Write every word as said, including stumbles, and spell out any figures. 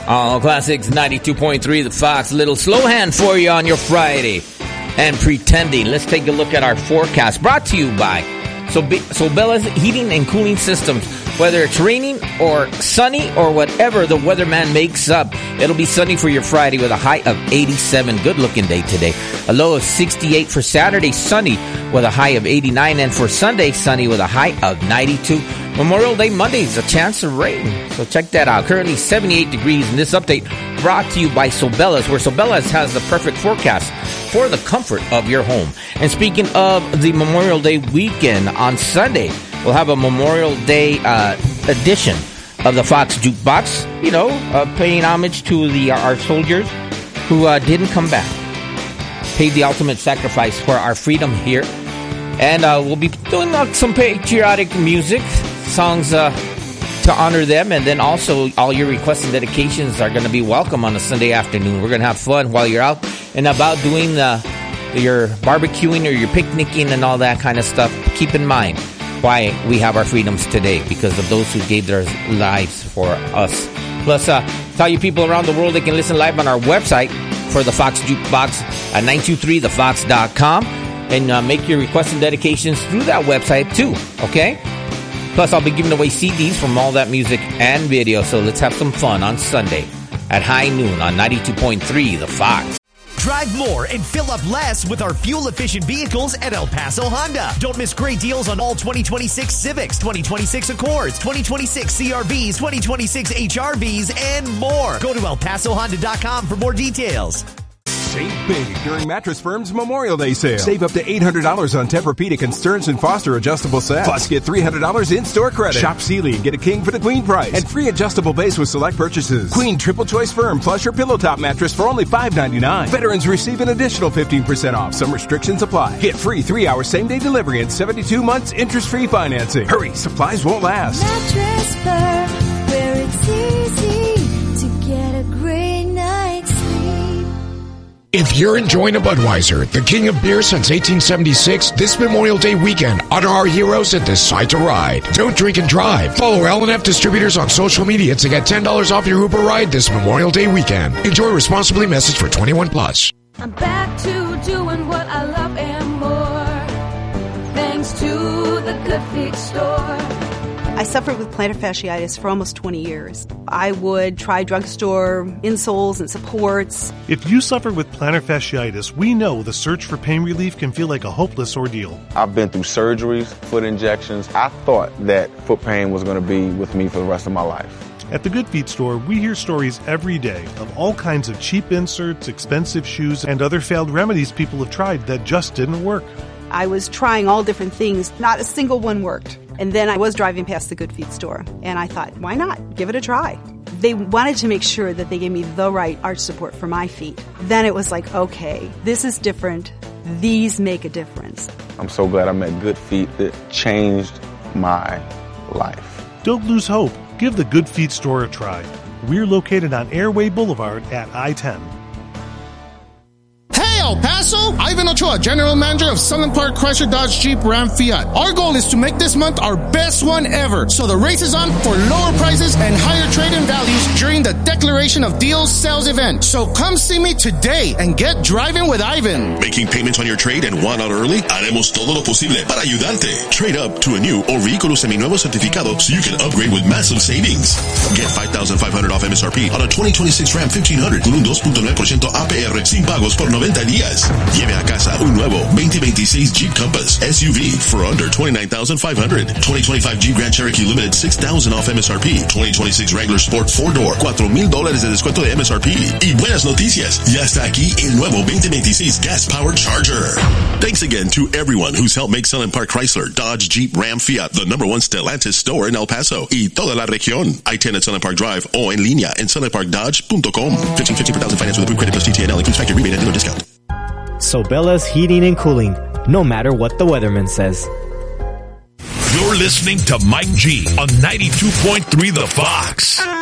All Classics ninety-two point three, The Fox. Little slow hand for you on your Friday. And pretending. Let's take a look at our forecast. Brought to you by Sobella's Heating and Cooling Systems. Whether it's raining or sunny or whatever the weatherman makes up, it'll be sunny for your Friday with a high of eighty-seven. Good looking day today. A low of sixty-eight for Saturday, sunny with a high of eighty-nine. And for Sunday, sunny with a high of ninety-two. Memorial Day Monday is a chance of rain, so check that out. Currently seventy-eight degrees, and this update brought to you by Sobella's, where Sobella's has the perfect forecast for the comfort of your home. And speaking of the Memorial Day weekend, on Sunday, we'll have a Memorial Day uh, edition of the Fox Jukebox, you know, uh, paying homage to the uh, our soldiers who uh, didn't come back, paid the ultimate sacrifice for our freedom here. And uh, we'll be doing uh, some patriotic music, songs uh, to honor them, and then also all your requests and dedications are going to be welcome on a Sunday afternoon. We're going to have fun while you're out and about doing the, your barbecuing or your picnicking and all that kind of stuff. Keep in mind why we have our freedoms today, because of those who gave their lives for us. Plus, uh, tell you people around the world they can listen live on our website for the Fox Jukebox at nine two three the fox dot com, and uh, make your requests and dedications through that website too, okay? Plus, I'll be giving away C Ds from all that music and video, so let's have some fun on Sunday at high noon on ninety-two point three The Fox. Drive more and fill up less with our fuel-efficient vehicles at El Paso Honda. Don't miss great deals on all twenty twenty-six Civics, twenty twenty-six Accords, twenty twenty-six C R Vs, twenty twenty-six H R Vs, and more. Go to el paso honda dot com for more details. Save big during Mattress Firm's Memorial Day sale. Save up to eight hundred dollars on Tempur-Pedic and Stearns and Foster adjustable sets. Plus, get three hundred dollars in-store credit. Shop Sealy and get a king for the queen price. And free adjustable base with select purchases. Queen Triple Choice Firm Plush or Pillow Top mattress for only five ninety-nine. Veterans receive an additional fifteen percent off. Some restrictions apply. Get free three-hour same-day delivery and seventy-two months interest-free financing. Hurry, supplies won't last. Mattress Firm, where it's easy to get a great night's sleep. If you're enjoying a Budweiser, the king of beer since eighteen seventy-six, this Memorial Day weekend, honor our heroes and decide to ride. Don't drink and drive. Follow L and F Distributors on social media to get ten dollars off your Uber ride this Memorial Day weekend. Enjoy responsibly. Message for twenty-one plus. I'm back to doing what I love and more, thanks to the Good Feet store. I suffered with plantar fasciitis for almost twenty years. I would try drugstore insoles and supports. If you suffer with plantar fasciitis, we know the search for pain relief can feel like a hopeless ordeal. I've been through surgeries, foot injections. I thought that foot pain was going to be with me for the rest of my life. At the Good Feet store, we hear stories every day of all kinds of cheap inserts, expensive shoes, and other failed remedies people have tried that just didn't work. I was trying all different things. Not a single one worked. And then I was driving past the Good Feet store, and I thought, why not? Give it a try. They wanted to make sure that they gave me the right arch support for my feet. Then it was like, okay, this is different. These make a difference. I'm so glad I met Good Feet. It changed my life. Don't lose hope. Give the Good Feet store a try. We're located on Airway Boulevard at I ten. El Paso, Ivan Ochoa, General Manager of Sunland Park Chrysler Dodge Jeep Ram Fiat. Our goal is to make this month our best one ever. So the race is on for lower prices and higher trade-in values during the Declaration of Deals sales event. So come see me today and get driving with Ivan. Making payments on your trade and want out early? Haremos todo lo posible para ayudarte. Trade up to a new or vehículo seminuevo certificado so you can upgrade with massive savings. Get five thousand five hundred dollars off M S R P on a twenty twenty-six Ram fifteen hundred con un two point nine percent A P R sin pagos por noventa días. Lleve a casa un nuevo twenty twenty-six Jeep Compass S U V for under twenty-nine thousand five hundred dollars. twenty twenty-five Jeep Grand Cherokee Limited six thousand dollars off M S R P. twenty twenty-six Wrangler Sport four door four mil dólares de descuento de M S R P. Y buenas noticias, ya está aquí el nuevo twenty twenty-six Gas Powered Charger. Thanks again to everyone who's helped make Sunland Park Chrysler, Dodge, Jeep, Ram, Fiat the number one Stellantis store in El Paso y toda la región. I ten at Sunland Park Drive o en línea en sunland park dodge punto com. fifteen fifty per thousand finance with approved credit plus T T N L includes factory rebate and dealer discount. Sobella's Heating and Cooling, no matter what the weatherman says. You're listening to Mike G on ninety-two point three The Fox.